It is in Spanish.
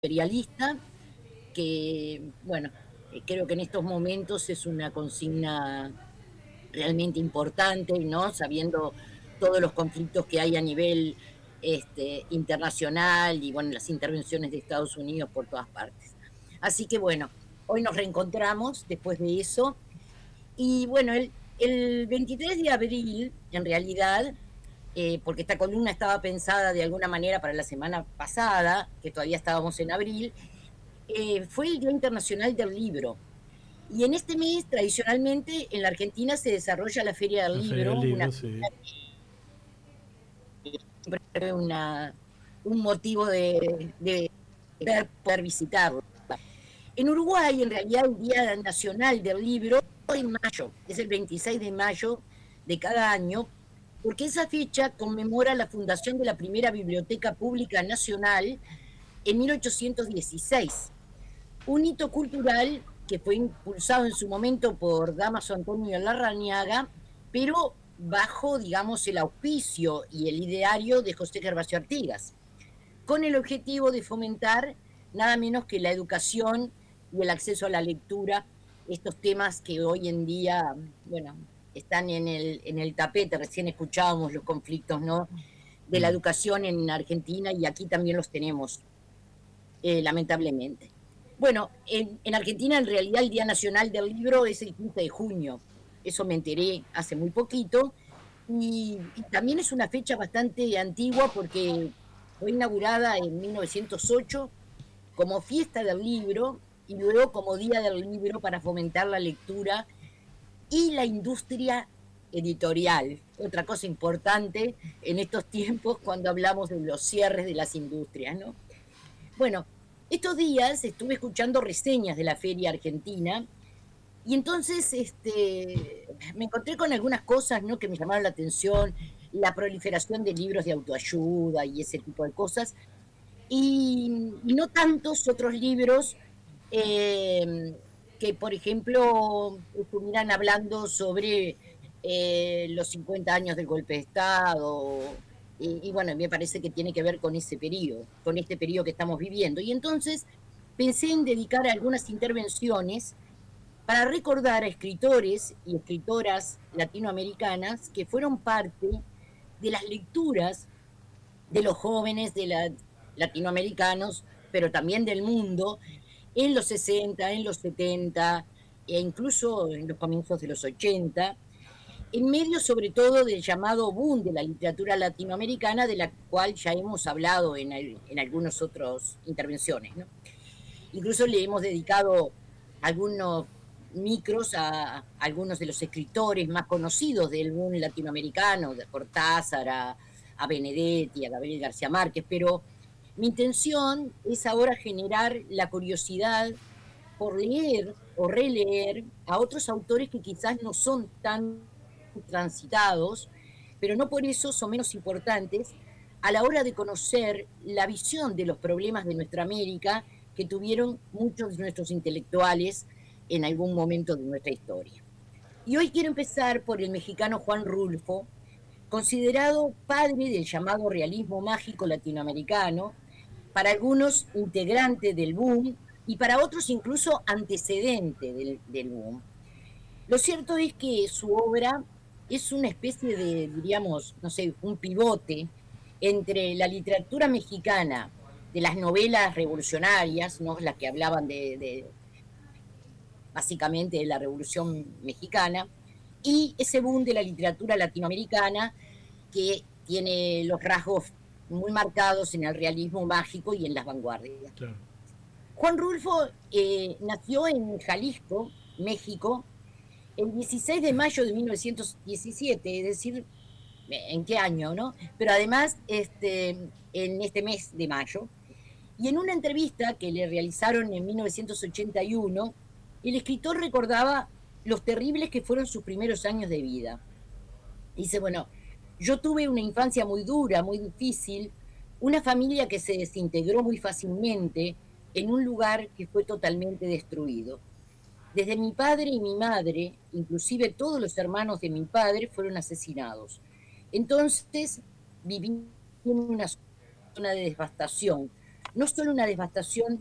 imperialista, que, bueno, creo que en estos momentos es una consigna realmente importante, ¿no? Sabiendo todos los conflictos que hay a nivel internacional y, bueno, las intervenciones de Estados Unidos por todas partes. Así que, bueno, hoy nos reencontramos después de eso. Y, bueno, el 23 de abril, en realidad, porque esta columna estaba pensada de alguna manera para la semana pasada, que todavía estábamos en abril, fue el Día Internacional del Libro. Y en este mes, tradicionalmente, en la Argentina se desarrolla la Feria del La Feria Libro, del una Libro, feria sí. que siempre fue un motivo de poder visitarla. En Uruguay, en realidad, el Día Nacional del Libro es en mayo, es el 26 de mayo de cada año, porque esa fecha conmemora la fundación de la primera biblioteca pública nacional en 1816. Un hito cultural que fue impulsado en su momento por Dámaso Antonio Larrañaga, pero bajo, digamos, el auspicio y el ideario de José Gervasio Artigas, con el objetivo de fomentar nada menos que la educación y el acceso a la lectura, estos temas que hoy en día, bueno, están en el tapete. Recién escuchábamos los conflictos, ¿no?, de la Mm. educación en Argentina, y aquí también los tenemos, lamentablemente. Bueno, en Argentina en realidad el Día Nacional del Libro es el 15 de junio, eso me enteré hace muy poquito, y también es una fecha bastante antigua porque fue inaugurada en 1908 como fiesta del libro y luego como Día del Libro para fomentar la lectura y la industria editorial, otra cosa importante en estos tiempos cuando hablamos de los cierres de las industrias, ¿no? Bueno, estos días estuve escuchando reseñas de la Feria Argentina y entonces me encontré con algunas cosas, ¿no?, que me llamaron la atención, la proliferación de libros de autoayuda y ese tipo de cosas, y no tantos otros libros eh, que, por ejemplo, estuvieran hablando sobre los 50 años del golpe de Estado. Y bueno, me parece que tiene que ver con ese periodo, con este periodo que estamos viviendo. Y entonces pensé en dedicar algunas intervenciones para recordar a escritores y escritoras latinoamericanas que fueron parte de las lecturas de los jóvenes latinoamericanos, pero también del mundo, en los 60, en los 70 e incluso en los comienzos de los 80, en medio sobre todo del llamado boom de la literatura latinoamericana, de la cual ya hemos hablado en algunas otras intervenciones, ¿no? Incluso le hemos dedicado algunos micros a algunos de los escritores más conocidos del boom latinoamericano, de Cortázar, a Benedetti, a Gabriel García Márquez, pero mi intención es ahora generar la curiosidad por leer o releer a otros autores que quizás no son tan transitados, pero no por eso son menos importantes a la hora de conocer la visión de los problemas de nuestra América que tuvieron muchos de nuestros intelectuales en algún momento de nuestra historia. Y hoy quiero empezar por el mexicano Juan Rulfo, considerado padre del llamado realismo mágico latinoamericano, para algunos integrante del boom y para otros incluso antecedente del boom. Lo cierto es que su obra es una especie de, diríamos, no sé, un pivote entre la literatura mexicana de las novelas revolucionarias, ¿no?, las que hablaban básicamente de la Revolución Mexicana, y ese boom de la literatura latinoamericana que tiene los rasgos muy marcados en el realismo mágico y en las vanguardias. Claro. Juan Rulfo nació en Jalisco, México, el 16 de mayo de 1917, es decir, en qué año, ¿no? Pero además, en este mes de mayo. Y en una entrevista que le realizaron en 1981, el escritor recordaba los terribles que fueron sus primeros años de vida. Dice, bueno, yo tuve una infancia muy dura, muy difícil, una familia que se desintegró muy fácilmente en un lugar que fue totalmente destruido. Desde mi padre y mi madre, inclusive todos los hermanos de mi padre, fueron asesinados. Entonces viví en una zona de devastación. no solo una devastación